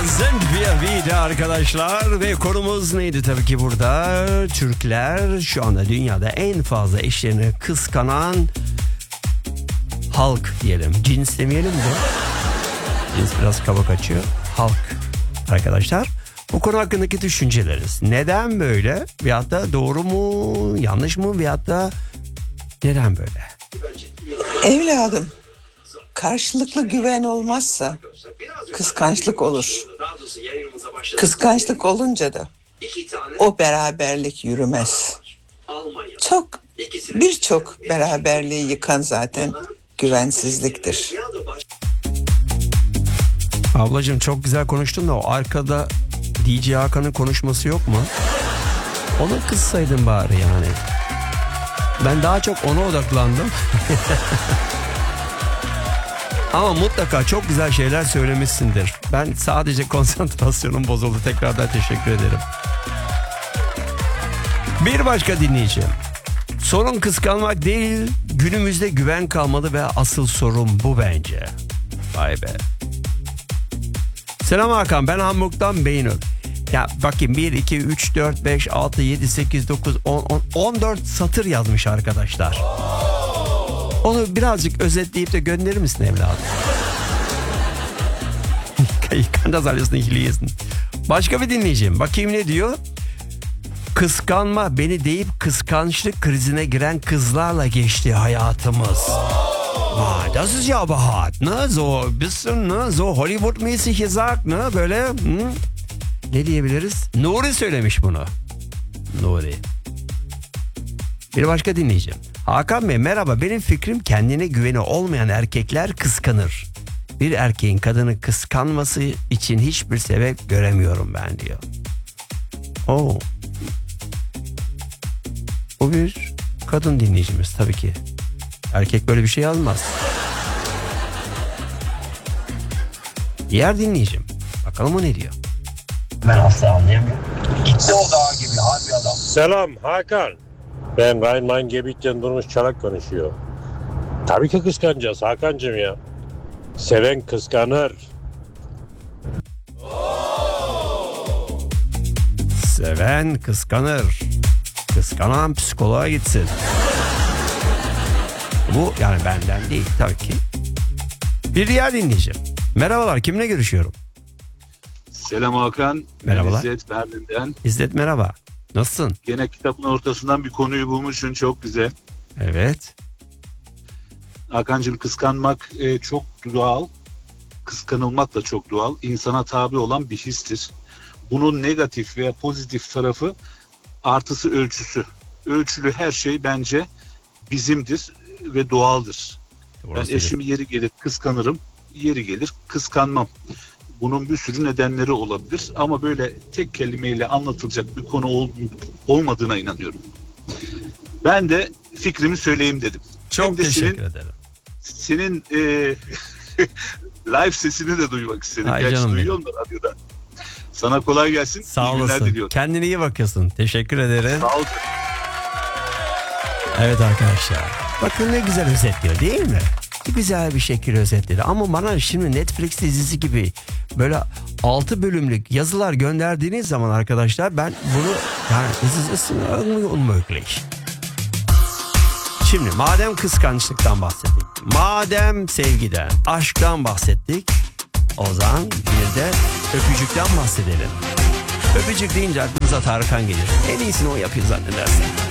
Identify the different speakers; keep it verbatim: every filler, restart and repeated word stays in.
Speaker 1: Sind wir wieder arkadaşlar ve konumuz neydi tabii ki burada? Türkler şu anda dünyada en fazla eşlerini kıskanan halk diyelim. Cins demeyelim de. Cins biraz kaba kaçıyor. Halk arkadaşlar. Bu konu hakkındaki düşünceleriniz. Neden böyle? Veyahut da doğru mu, yanlış mı? Veyahut da neden böyle?
Speaker 2: Evladım, karşılıklı güven olmazsa kıskançlık olur. Kıskançlık olunca da o beraberlik yürümez. Çok, birçok beraberliği yıkan zaten güvensizliktir.
Speaker 1: Ablacığım çok güzel konuştun da o arkada D J Hakan'ın konuşması yok mu? Onu kıssaydın bari yani. Ben daha çok ona odaklandım. Ama mutlaka çok güzel şeyler söylemişsindir. Ben sadece konsantrasyonum bozuldu. Tekrardan teşekkür ederim. Bir başka dinleyeceğim. Sorun kıskanmak değil, günümüzde güven kalmadı ve asıl sorun bu bence. Vay be. Selam Hakan, ben Hamburg'dan Beynur. Ya bakayım bir, iki, üç, dört, beş, altı, yedi, sekiz, dokuz, on, on, on dört satır yazmış arkadaşlar. Onu birazcık özetleyip de gönderir misin evladım? Ich kann das alles nicht lesen. Başka bir dinleyeceğim. Bakayım ne diyor? Kıskanma beni deyip kıskançlık krizine giren kızlarla geçti hayatımız. Ah, das ist ja aber hart, ne? So bisschen, ne? So Hollywood-mäßig gesagt, ne? Böyle, hmm. Ne diyebiliriz? Nuri söylemiş bunu. Nuri. Bir başka dinleyeceğim. Hakan Bey merhaba, benim fikrim kendine güveni olmayan erkekler kıskanır. Bir erkeğin kadını kıskanması için hiçbir sebep göremiyorum ben diyor. Oo. Bu bir kadın dinleyicimiz tabii ki. Erkek böyle bir şey yazmaz. Diğer dinleyicim. Bakalım o ne diyor?
Speaker 3: Ben asla anlayamıyorum. Gitti o dağ gibi harbi adam.
Speaker 4: Selam Hakan. Ben Rhein-Main-Gebiet'ten Durmuş Çarak konuşuyor. Tabii ki kıskanacağız Hakan'cığım ya. Seven kıskanır.
Speaker 1: Seven kıskanır. Kıskanan psikoloğa gitsin. Bu yani benden değil tabii ki. Bir diğer dinleyeceğim. Merhabalar, kimle görüşüyorum?
Speaker 5: Selam Hakan.
Speaker 1: Merhabalar.
Speaker 5: Ben İzzet Berlin'den.
Speaker 1: İzzet merhaba. Nasılsın?
Speaker 5: Gene kitabın ortasından bir konuyu bulmuşsun. Çok güzel.
Speaker 1: Evet.
Speaker 5: Hakan'cığım kıskanmak e, çok doğal. Kıskanılmak da çok doğal. İnsana tabi olan bir histir. Bunun negatif veya pozitif tarafı artısı ölçüsü. Ölçülü her şey bence bizimdir ve doğaldır.
Speaker 1: Doğru
Speaker 5: ben
Speaker 1: söylüyorum.
Speaker 5: eşimi yeri gelir kıskanırım. Yeri gelir kıskanmam. Bunun bir sürü nedenleri olabilir ama böyle tek kelimeyle anlatılacak bir konu ol, olmadığına inanıyorum. Ben de fikrimi söyleyeyim dedim.
Speaker 1: Çok
Speaker 5: de
Speaker 1: teşekkür
Speaker 5: senin,
Speaker 1: ederim.
Speaker 5: Senin e, live sesini de duymak istedim.
Speaker 1: Ay
Speaker 5: Gerçi
Speaker 1: canım
Speaker 5: duyuyorum da radyoda. Sana kolay gelsin.
Speaker 1: Sağ
Speaker 5: İyi günler
Speaker 1: olasın.
Speaker 5: diliyorum.
Speaker 1: Kendine iyi bakıyorsun. Teşekkür ederim.
Speaker 5: Sağ ol.
Speaker 1: Evet arkadaşlar. Bakın ne güzel özetliyor değil mi? Ne güzel bir şekilde özetledi. Ama bana şimdi Netflix dizisi gibi böyle altı bölümlük yazılar gönderdiğiniz zaman arkadaşlar ben bunu yani das ist irgendwie unmöglich. Şimdi madem kıskançlıktan bahsettik, madem sevgiden, aşktan bahsettik, o zaman bir de öpücükten bahsedelim. Öpücük deyince aklımıza Tarkan gelir. En iyisini o yapıyor zannedersin.